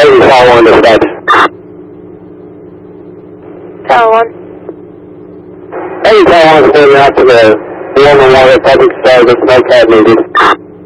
Hey, Tower 1 dispatch. Tower 1. Hey, Tower 1 is going out to the 111 public service, no cab needed.